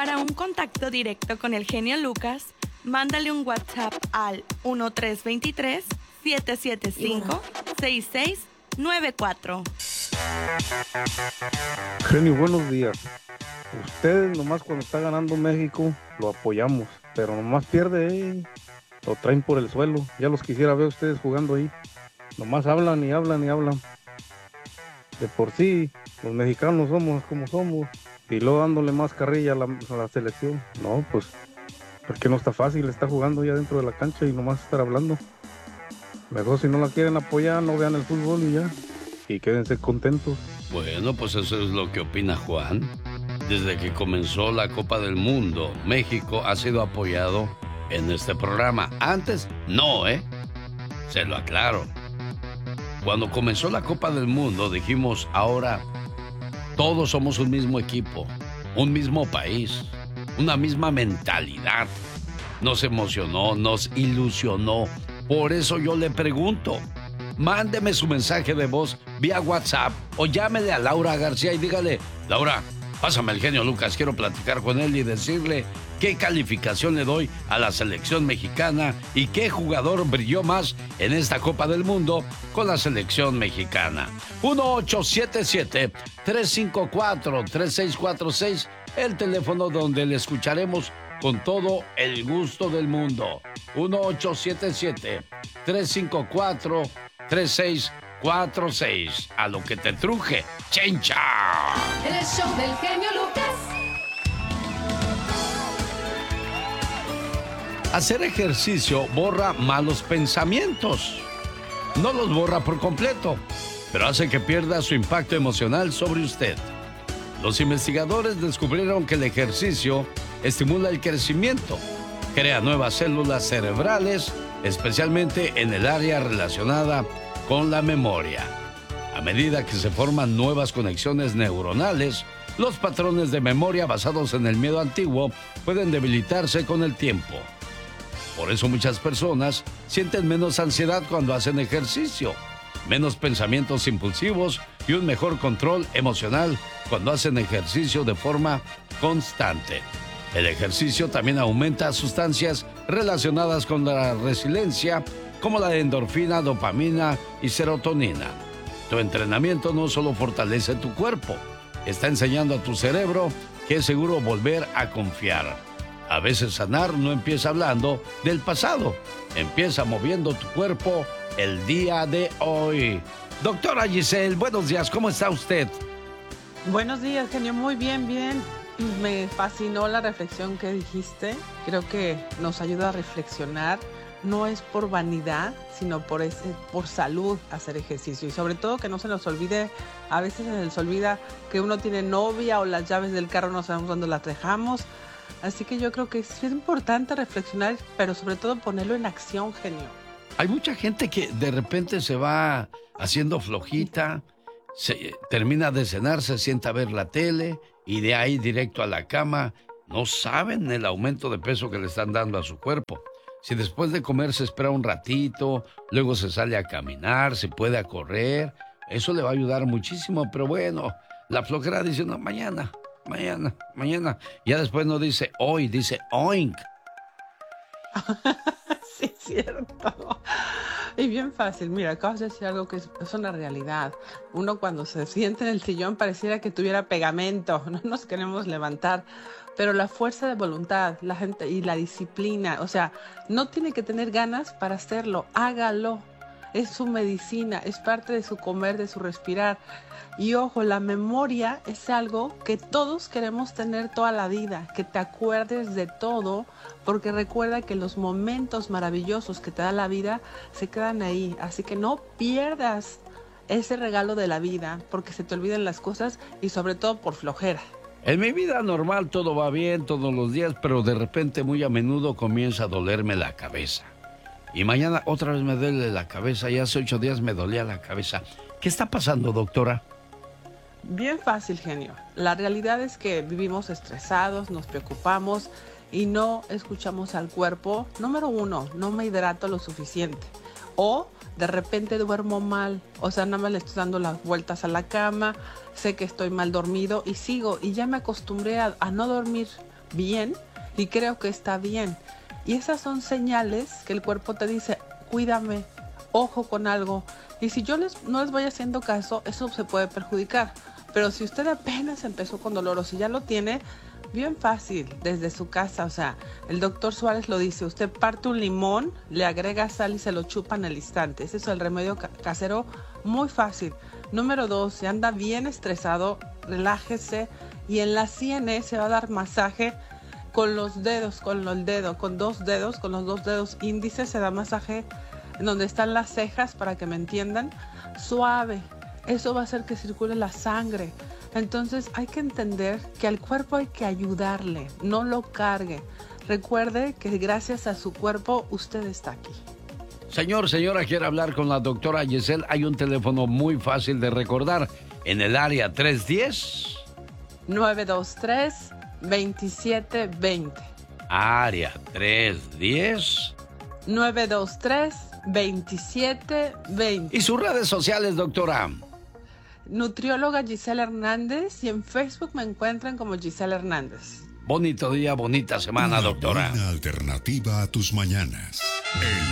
Para un contacto directo con el genio Lucas, mándale un WhatsApp al 1323-775-6694. Genio, buenos días. Ustedes nomás cuando está ganando México lo apoyamos, pero nomás pierde, lo traen por el suelo. Ya los quisiera ver ustedes jugando ahí. Nomás hablan y hablan y hablan. De por sí, los mexicanos somos como somos. Y luego dándole más carrilla a la selección. No, pues, porque no está fácil, está jugando ya dentro de la cancha y nomás estar hablando. Mejor si no la quieren apoyar, no vean el fútbol y ya. Y quédense contentos. Bueno, pues eso es lo que opina Juan. Desde que comenzó la Copa del Mundo, México ha sido apoyado en este programa. Antes, no, se lo aclaro. Cuando comenzó la Copa del Mundo, dijimos, ahora todos somos un mismo equipo, un mismo país, una misma mentalidad. Nos emocionó, nos ilusionó. Por eso yo le pregunto, mándeme su mensaje de voz vía WhatsApp o llámele a Laura García y dígale, Laura, pásame al genio Lucas, quiero platicar con él y decirle qué calificación le doy a la selección mexicana y qué jugador brilló más en esta Copa del Mundo con la selección mexicana. 1877-354-3646, el teléfono donde le escucharemos con todo el gusto del mundo. 1877-354-3646. A lo que te truje, chencha. El show del genio Lucas. Hacer ejercicio borra malos pensamientos. No los borra por completo, pero hace que pierda su impacto emocional sobre usted. Los investigadores descubrieron que el ejercicio estimula el crecimiento, crea nuevas células cerebrales, especialmente en el área relacionada con la memoria. A medida que se forman nuevas conexiones neuronales, los patrones de memoria basados en el miedo antiguo pueden debilitarse con el tiempo. Por eso muchas personas sienten menos ansiedad cuando hacen ejercicio, menos pensamientos impulsivos y un mejor control emocional cuando hacen ejercicio de forma constante. El ejercicio también aumenta sustancias relacionadas con la resiliencia, como la endorfina, dopamina y serotonina. Tu entrenamiento no solo fortalece tu cuerpo, está enseñando a tu cerebro que es seguro volver a confiar. A veces sanar no empieza hablando del pasado, empieza moviendo tu cuerpo el día de hoy. Doctora Giselle, buenos días, ¿cómo está usted? Buenos días, genio, muy bien, bien. Me fascinó la reflexión que dijiste. Creo que nos ayuda a reflexionar. No es por vanidad, sino por salud hacer ejercicio. Y sobre todo que no se nos olvide, a veces se nos olvida que uno tiene novia o las llaves del carro no sabemos dónde las dejamos. Así que yo creo que es importante reflexionar, pero sobre todo ponerlo en acción, genio. Hay mucha gente que de repente se va haciendo flojita, termina de cenar, se sienta a ver la tele y de ahí directo a la cama. No saben el aumento de peso que le están dando a su cuerpo. Si después de comer se espera un ratito, luego se sale a caminar, se puede a correr, eso le va a ayudar muchísimo. Pero bueno, la flojera dice, no, mañana. Ya después no dice hoy, dice oink. Sí, es cierto. Y bien fácil. Mira, acabas de decir algo que es una realidad. Uno cuando se siente en el sillón pareciera que tuviera pegamento. No nos queremos levantar. Pero la fuerza de voluntad, la gente y la disciplina, o sea, no tiene que tener ganas para hacerlo. Hágalo. Es su medicina, es parte de su comer, de su respirar. Y ojo, la memoria es algo que todos queremos tener toda la vida, que te acuerdes de todo, porque recuerda que los momentos maravillosos que te da la vida se quedan ahí. Así que no pierdas ese regalo de la vida, porque se te olvidan las cosas y sobre todo por flojera. En mi vida normal todo va bien todos los días, pero de repente muy a menudo comienza a dolerme la cabeza. Y mañana otra vez me duele la cabeza, y hace 8 días me dolía la cabeza. ¿Qué está pasando, doctora? Bien fácil, genio. La realidad es que vivimos estresados, nos preocupamos y no escuchamos al cuerpo. Número 1, no me hidrato lo suficiente. O de repente duermo mal, o sea, nada más le estoy dando las vueltas a la cama, sé que estoy mal dormido y sigo, y ya me acostumbré a no dormir bien y creo que está bien. Y esas son señales que el cuerpo te dice, cuídame, ojo con algo. Y si yo no les voy haciendo caso, eso se puede perjudicar. Pero si usted apenas empezó con dolor o si ya lo tiene, bien fácil, desde su casa. O sea, el doctor Suárez lo dice, usted parte un limón, le agrega sal y se lo chupa en el instante. Ese es el remedio casero muy fácil. Número 2, si anda bien estresado, relájese y en las sienes se va a dar masaje con los dedos, con los dos dedos índices se da masaje en donde están las cejas, para que me entiendan, suave. Eso va a hacer que circule la sangre. Entonces hay que entender que al cuerpo hay que ayudarle, no lo cargue. Recuerde que gracias a su cuerpo usted está aquí. Señora, quiere hablar con la doctora Giselle. Hay un teléfono muy fácil de recordar en el área 310. 923-2720. Área 310. 923-2720. ¿Y sus redes sociales, doctora? Nutrióloga Giselle Hernández y en Facebook me encuentran como Giselle Hernández. Bonito día, bonita semana, doctora. Una alternativa a tus mañanas. El